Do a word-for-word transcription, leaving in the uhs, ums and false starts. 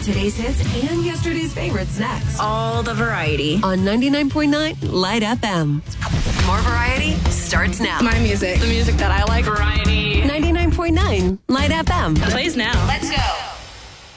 today's hits and yesterday's favorites next. All the variety. On ninety-nine point nine Light F M. More variety starts now. My music. The music that I like. Variety. ninety-nine point nine Light F M. Plays now. Let's go.